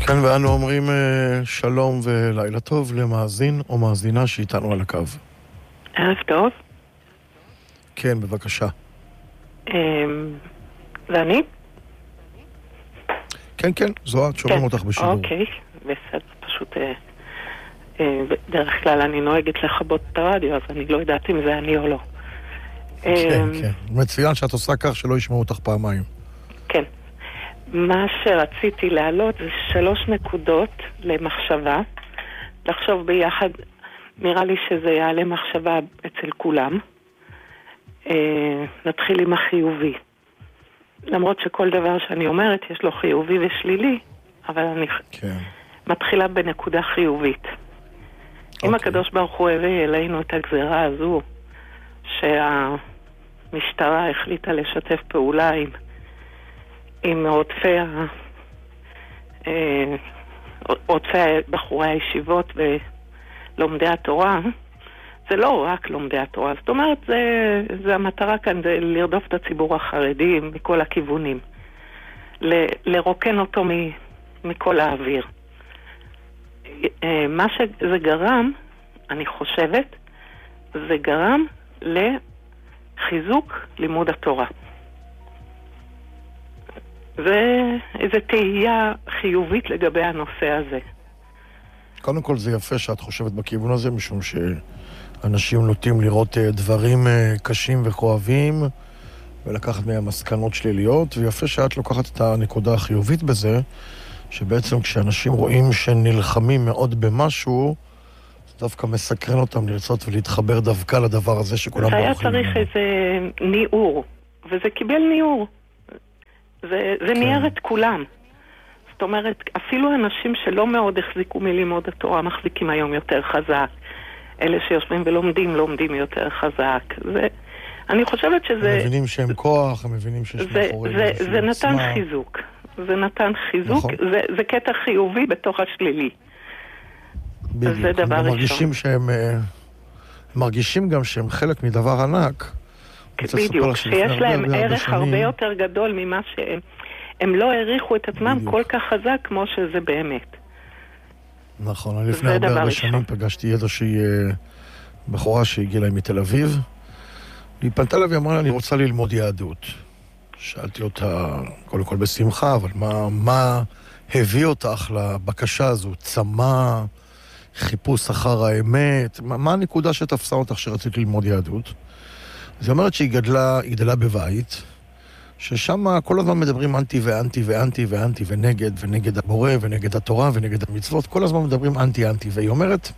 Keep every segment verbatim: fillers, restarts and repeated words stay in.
כן, ואנו אומרים שלום ולילה טוב למאזין או מאזינה שאיתנו על הקו. ערב טוב. כן, בבקשה. ואני? כן, כן, זו את, שומעים אותך בשידור. אוקיי, בסדר, פשוט בדרך כלל אני נוהגת לכבות את הרדיו, אז אני לא יודעת אם זה אני או לא. כן, כן, מצוין שאת עושה כך שלא ישמעו אותך פעמיים. כן. מה שרציתי להעלות זה שלוש נקודות למחשבה, לחשוב ביחד, נראה לי שזה יעלה מחשבה אצל כולם. אה, נתחיל עם החיובי. למרות שכל דבר שאני אומרת יש לו חיובי ושלילי, אבל אני כן. מתחילה בנקודה חיובית. Okay. אם הקדוש ברוך הוא הביא אלינו את הגזרה הזו, שהמשטרה החליטה לשתף פעולה עם עם עודפי עודפי בחורי הישיבות ולומדי התורה, זה לא רק לומדי התורה, זאת אומרת, זה, זה המטרה כאן, זה לרדוף את הציבור החרדי מכל הכיוונים, ל, לרוקן אותו מ, מכל האוויר. מה שזה גרם, אני חושבת, זה גרם לחיזוק לימוד התורה. ואיזו תהייה חיובית לגבי הנושא הזה. קודם כל זה יפה שאת חושבת בכיוון הזה, משום שאנשים נוטים לראות דברים קשים וכואבים ולקחת מהם מסקנות שליליות, ויפה שאת לוקחת את הנקודה החיובית בזה, שבעצם כשאנשים רואים שנלחמים מאוד במשהו, זה דווקא מסקרן אותם לרצות ולהתחבר דווקא לדבר הזה שכולם ברוכלים. זה היה צריך איזה ניעור, וזה קיבל ניעור. זה, זה כן. ניער את כולם. זאת אומרת, אפילו אנשים שלא מאוד החזיקו מלימוד התורה, מחזיקים היום יותר חזק. אלה שיושבים ולומדים, לומדים יותר חזק. זה, אני חושבת שזה... הם מבינים שהם כוח, הם מבינים שיש מאחורי... זה, זה, זה נתן עצמה. חיזוק. זה נתן חיזוק. נכון. זה, זה קטע חיובי בתוך השלילי. בדיוק. זה דבר ראשון. מרגישים שהם... הם מרגישים גם שהם חלק מדבר ענק. בדיוק, שיש להם ערך הרבה יותר גדול ממה שהם הם לא העריכו את עצמם כל כך חזק כמו שזה באמת. נכון, אני לפני הרבה שנים פגשתי איזושהי בחורה שהגיעה להם מתל אביב, והיא פנתה לה ואמרה לה, אני רוצה ללמוד יהדות. שאלתי אותה, קודם כל בשמחה, אבל מה, מה הביא אותך לבקשה הזו? צמא, חיפוש אחר האמת? מה, מה הנקודה שתפסה אותך שרצית ללמוד יהדות? זאת אומרת שהיא גדלה, היא גדלה בבית, ששם כל הזמן מדברים אנטי ואנטי ואנטי ואנטי ונגד, ונגד הבורא ונגד התורה ונגד המצוות, כל הזמן מדברים אנטי אנטי, והיא אומרת,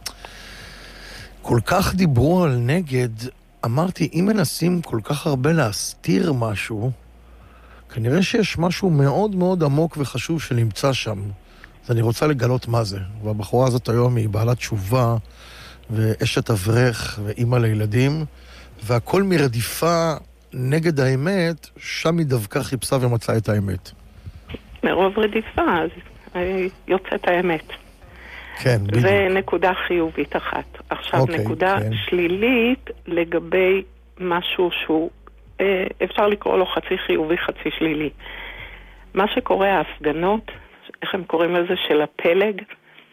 כל כך דיברו על נגד, אמרתי, אם מנסים כל כך הרבה להסתיר משהו, כנראה שיש משהו מאוד מאוד עמוק וחשוב שנמצא שם, אז אני רוצה לגלות מה זה. והבחורה הזאת היום היא בעלת תשובה, ואשת אברך ואימא לילדים, והכל מרדיפה נגד האמת, שם היא דווקא חיפשה ומצאה את האמת. מרוב רדיפה, אז יוצאת האמת. כן, בדיוק. זה נקודה חיובית אחת. עכשיו, אוקיי, נקודה כן. שלילית לגבי משהו שהוא, אפשר לקרוא לו חצי חיובי, חצי שלילי. מה שקורה, ההפגנות, איך הם קוראים לזה, של הפלג,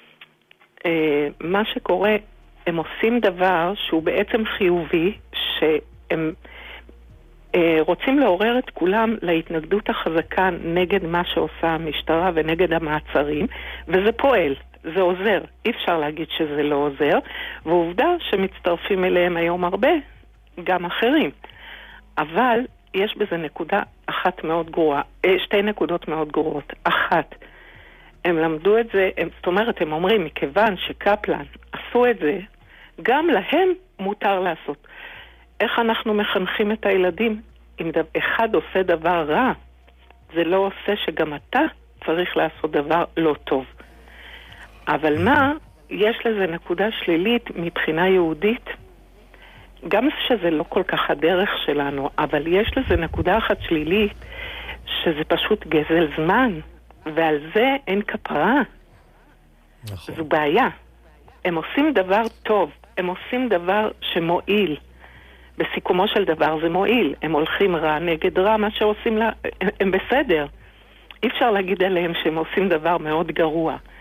מה שקורה, הם עושים דבר שהוא בעצם חיובי, שהם אה, רוצים לעורר את כולם להתנגדות החזקה נגד מה שעושה המשטרה ונגד המעצרים, וזה פועל, זה עוזר. אי אפשר להגיד שזה לא עוזר, ועובדה שמצטרפים אליהם היום הרבה, גם אחרים. אבל יש בזה נקודה אחת מאוד גרועה, אה, שתי נקודות מאוד גרועות. אחת, הם למדו את זה, הם, זאת אומרת, הם אומרים, מכיוון שקפלן עשו את זה, גם להם מותר לעשות. איך אנחנו מחנכים את הילדים? אם אחד עושה דבר רע, זה לא עושה שגם אתה צריך לעשות דבר לא טוב. אבל מה, יש לזה נקודה שלילית מבחינה יהודית, גם שזה לא כל כך הדרך שלנו, אבל יש לזה נקודה אחת שלילית, שזה פשוט גזל זמן, ועל זה אין כפרה. נכון. זו בעיה. הם עושים דבר טוב, הם עושים דבר שמועיל. בסיכומו של דבר זה מועיל. הם הולכים רע נגד רע, מה שעושים לה, הם בסדר. אי אפשר להגיד עליהם שהם עושים דבר מאוד גרוע.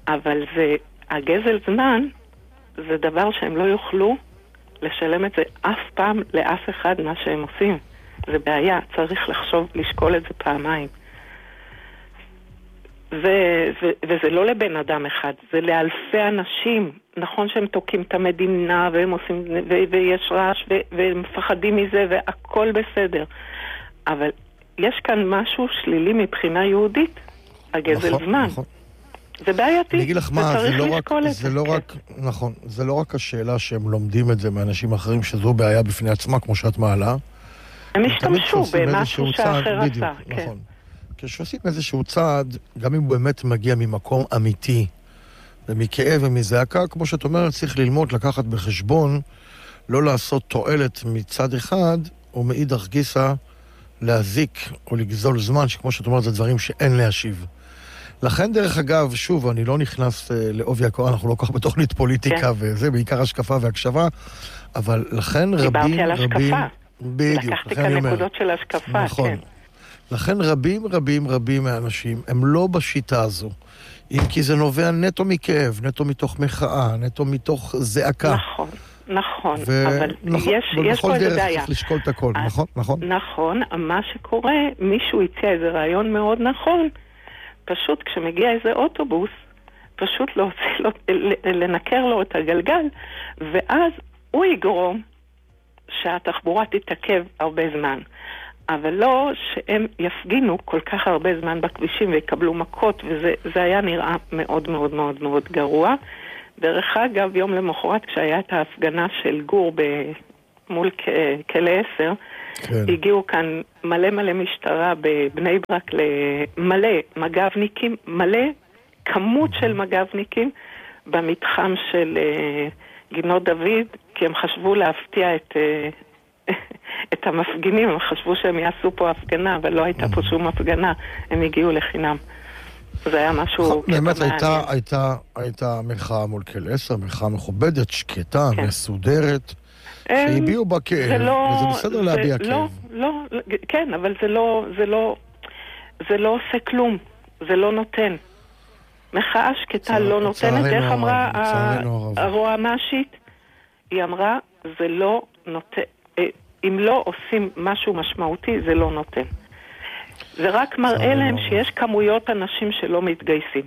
אבל זה, הגזל זמן, זה דבר שהם לא יוכלו לשלם את זה אף פעם לאף אחד מה שהם עושים. זה בעיה, צריך לחשוב, לשקול את זה פעמיים. ו- ו- וזה לא לבן אדם אחד, זה לאלפי אנשים. נכון שהם תוקעים את המדינה והם עושים, ו- ויש רעש ו- והם מפחדים מזה והכל בסדר. אבל יש כאן משהו שלילי מבחינה יהודית, הגזל נכון, זמן. נכון. זה בעייתי. אני אגיד לך מה, זה לא רק, זה לא רק, נכון, זה לא רק השאלה שהם לומדים את זה מאנשים אחרים, שזו בעיה בפני עצמה, כמו שאת מעלה. הם השתמשו במשהו שאחר עשה. נכון. כשעושים איזשהו צעד, גם אם הוא באמת מגיע ממקום אמיתי, ומכאב ומזעקה, כמו שאת אומרת, צריך ללמוד, לקחת בחשבון, לא לעשות תועלת מצד אחד, או מאידך גיסא, להזיק או לגזול זמן, שכמו שאת אומרת, זה דברים שאין להשיב. לכן, דרך אגב, שוב, אני לא נכנס אה, לעובי הקורה, אנחנו לא כך בתוכנית פוליטיקה כן. וזה, בעיקר השקפה והקשבה, אבל לכן רבים, דיברתי על רבים... השקפה. בדיוק, לקחתי כאן נקודות של השקפה, נכון. כן. לכן רבים, רבים, רבים מהאנשים, הם לא בשיטה הזו. אם כי זה נובע נטו מכאב, נטו מתוך מחאה, נטו מתוך זעקה. נכון, נכון. ו... אבל נכון, יש, יש פה איזה בעיה. צריך לשקול את הכל, נכון, נכון. נכון, מה שקורה, מישהו הציע איזה רעיון מאוד נכון, פשוט כשמגיע איזה אוטובוס, פשוט להוציא לו, לנקר לו את הגלגל, ואז הוא יגרום שהתחבורה תתעכב הרבה זמן. אבל לא שהם יפגינו כל כך הרבה זמן בכבישים ויקבלו מכות, וזה היה נראה מאוד מאוד מאוד מאוד גרוע. דרך אגב, יום למחרת כשהיה את ההפגנה של גור מול כלא עשר, כן. הגיעו כאן מלא מלא משטרה בבני ברק, מלא מג"בניקים, מלא כמות של מג"בניקים במתחם של גינות דוד, כי הם חשבו להפתיע את... את המפגינים, הם חשבו שהם יעשו פה הפגנה, אבל לא הייתה פה שום הפגנה, הם הגיעו לחינם. זה היה משהו... באמת הייתה, הייתה, הייתה מחאה מול כל עשר, מחאה מכובדת, שקטה, מסודרת, שהביאו בה כאב, וזה בסדר להביע כאב. לא, לא, כן, אבל זה לא, זה לא, זה לא עושה כלום, זה לא נותן. מחאה שקטה לא נותנת, איך אמרה הרועמשית? היא אמרה, זה לא נותן. אם לא עושים משהו משמעותי, זה לא נותן. זה רק מראה להם שיש כמויות אנשים שלא מתגייסים.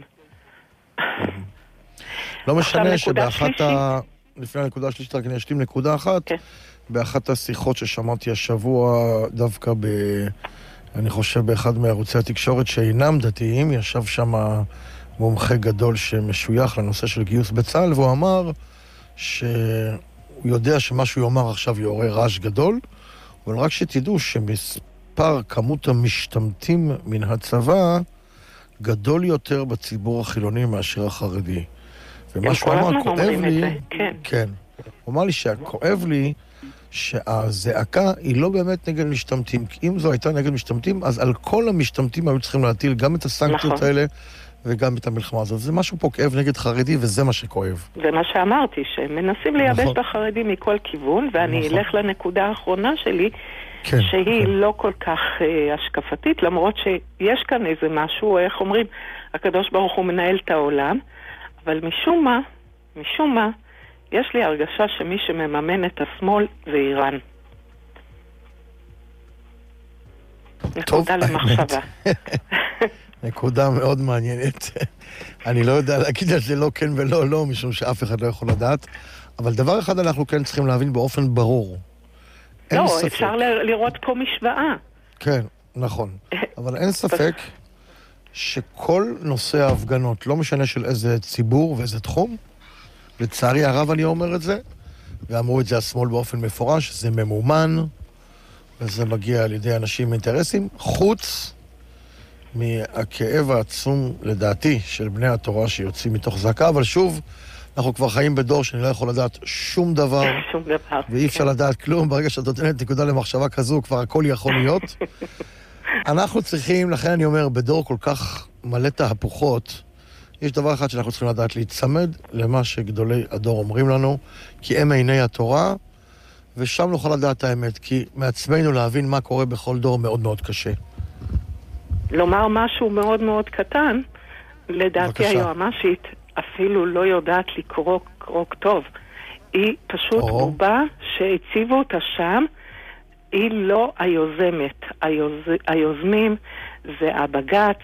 לא משנה שבאחת ה... לפני הנקודה השלישית, רק אני אשלים נקודה אחת. באחת השיחות ששמעתי השבוע, דווקא ב... אני חושב באחד מערוצי התקשורת שאינם דתיים, ישב שם מומחה גדול שמשוייך לנושא של גיוס בצה"ל, והוא אמר ש... הוא יודע שמה שהוא יאמר עכשיו יעורר רעש גדול, אבל רק שתדעו שמספר כמות המשתמטים מן הצבא גדול יותר בציבור החילוני מאשר החרדי. ומה שהוא אמר, כואב לי... כן. כן. הוא אמר לי שהכואב לי שהזעקה היא לא באמת נגד משתמטים. כי אם זו הייתה נגד משתמטים, אז על כל המשתמטים היו צריכים להטיל גם את הסנקציות נכון. האלה, וגם את המלחמה הזאת. זה משהו פה כאב נגד חרדי, וזה מה שכואב. זה מה שאמרתי, שהם מנסים לייבש נכון. בחרדים מכל כיוון, ואני נכון. אלך לנקודה האחרונה שלי, כן, שהיא כן. לא כל כך אה, השקפתית, למרות שיש כאן איזה משהו, איך אומרים, הקדוש ברוך הוא מנהל את העולם, אבל משום מה, משום מה, יש לי הרגשה שמי שמממן את השמאל זה איראן. נקודה למחשבה. נקודה מאוד מעניינת. אני לא יודע להגיד על זה לא כן ולא לא, משום שאף אחד לא יכול לדעת, אבל דבר אחד אנחנו כן צריכים להבין באופן ברור. לא, אפשר לראות פה משוואה. כן, נכון. אבל אין ספק שכל נושא ההפגנות, לא משנה של איזה ציבור ואיזה תחום, לצערי הרב אני אומר את זה, ואמרו את זה השמאל באופן מפורש, זה ממומן, וזה מגיע על ידי אנשים עם אינטרסים, חוץ מהכאב העצום, לדעתי, של בני התורה שיוצאים מתוך זעקה, אבל שוב, אנחנו כבר חיים בדור שאני לא יכול לדעת שום דבר, שום דבר. ואי אפשר לדעת כלום, ברגע שאת נותנת נקודה למחשבה כזו, כבר הכל יכול להיות. אנחנו צריכים, לכן אני אומר, בדור כל כך מלא תהפוכות, יש דבר אחד שאנחנו צריכים לדעת, להצמד למה שגדולי הדור אומרים לנו, כי הם עיני התורה, ושם נוכל לדעת את האמת, כי מעצמנו להבין מה קורה בכל דור מאוד מאוד קשה. לומר משהו מאוד מאוד קטן, לדעתי היועמשית אפילו לא יודעת לקרוא קרוא טוב. היא פשוט או. בובה שהציבו אותה שם, היא לא היוזמת. היוז... היוזמים זה הבגץ,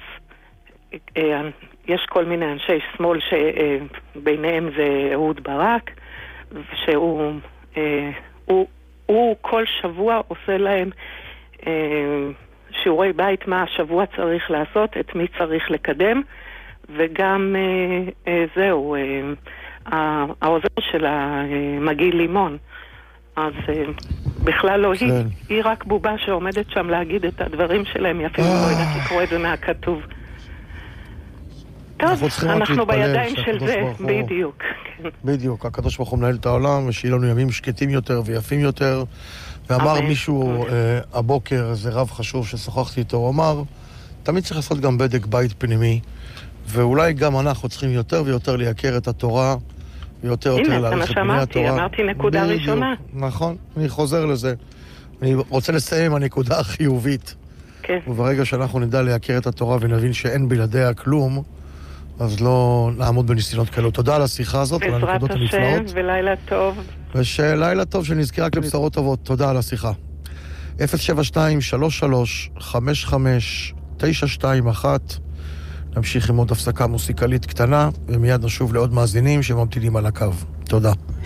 יש כל מיני אנשי שמאל שביניהם זה אהוד ברק, שהוא הוא, הוא כל שבוע עושה להם שיעורי בית מה השבוע צריך לעשות, את מי צריך לקדם, וגם זהו, העוזר של המגיל לימון. אז בכלל לא היא, היא רק בובה שעומדת שם להגיד את הדברים שלהם, היא אפילו לא יודעת לקרוא את זה מהכתוב. טוב, אנחנו בידיים של זה, בדיוק. בדיוק, הקדוש ברוך הוא מנהל את העולם, ושיהיה לנו ימים שקטים יותר ויפים יותר. ואמר מישהו הבוקר, זה רב חשוב ששוחחתי איתו, הוא אמר, תמיד צריך לעשות גם בדק בית פנימי, ואולי גם אנחנו צריכים יותר ויותר לייקר את התורה, ויותר יותר להעריך את בני התורה. הנה, אמרתי נקודה ראשונה. נכון, אני חוזר לזה. אני רוצה לסיים הנקודה החיובית. כן. וברגע שאנחנו נדע לייקר את התורה ונבין שאין בלעדיה כלום, אז לא נעמוד בניסיונות כאלו. תודה על השיחה הזאת, על הנקודות הנפלאות. בעזרת השם, ולילה טוב. ושלילה טוב שנזכיר רק לבשורות טובות. תודה על השיחה. אפס שבע שתיים שלוש שלוש חמש חמש תשע שתיים אחת. נמשיך עם עוד הפסקה מוסיקלית קטנה, ומיד נשוב לעוד מאזינים שממתינים על הקו. תודה.